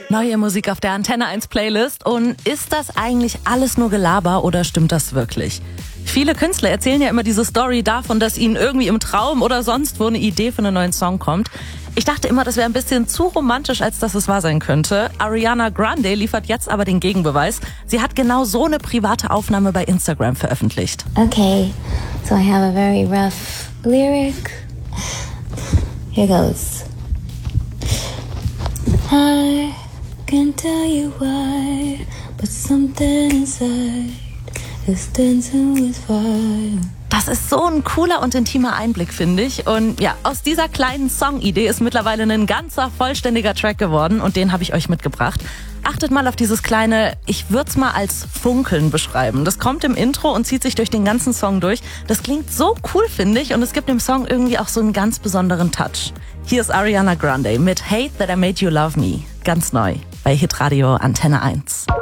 Neue Musik auf der Antenne 1 Playlist. Und ist das eigentlich alles nur Gelaber oder stimmt das wirklich? Viele Künstler erzählen ja immer diese Story davon, dass ihnen irgendwie im Traum oder sonst wo eine Idee für einen neuen Song kommt. Ich dachte immer, das wäre ein bisschen zu romantisch, als dass es wahr sein könnte. Ariana Grande liefert jetzt aber den Gegenbeweis. Sie hat genau so eine private Aufnahme bei Instagram veröffentlicht. Okay, so I have a very rough lyric. Here goes. I can't tell you why, but something inside is dancing with fire. Das ist so ein cooler und intimer Einblick, finde ich. Und ja, aus dieser kleinen Songidee ist mittlerweile ein ganzer, vollständiger Track geworden und den habe ich euch mitgebracht. Achtet mal auf dieses kleine, ich würde es mal als Funkeln beschreiben. Das kommt im Intro und zieht sich durch den ganzen Song durch. Das klingt so cool, finde ich, und es gibt dem Song irgendwie auch so einen ganz besonderen Touch. Hier ist Ariana Grande mit Hate That I Made You Love Me. Ganz neu bei Hitradio Antenne 1.